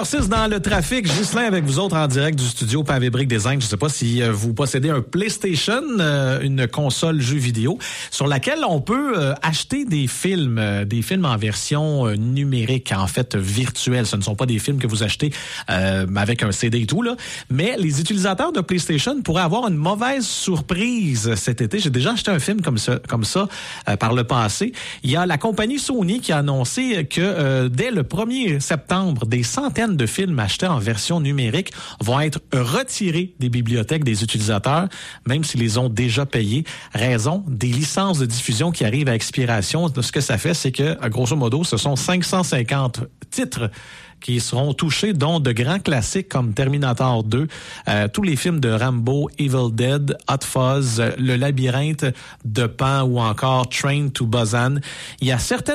6 dans le trafic, Ghislain avec vous autres en direct du studio Pavé Brick Design. Je ne sais pas si vous possédez un PlayStation, une console jeux vidéo, sur laquelle on peut acheter des films en version numérique, en fait virtuelle. Ce ne sont pas des films que vous achetez avec un CD et tout, là. Mais les utilisateurs de PlayStation pourraient avoir une mauvaise surprise cet été. J'ai déjà acheté un film comme ça par le passé. Il y a la compagnie Sony qui a annoncé que dès le 1er septembre, des centaines de films achetés en version numérique vont être retirés des bibliothèques des utilisateurs, même s'ils les ont déjà payés. Raison des licences de diffusion qui arrivent à expiration. Ce que ça fait, c'est que, grosso modo, ce sont 550 titres qui seront touchés, dont de grands classiques comme Terminator 2, tous les films de Rambo, Evil Dead, Hot Fuzz, Le Labyrinthe de Pan ou encore Train to Busan. Il y a certaines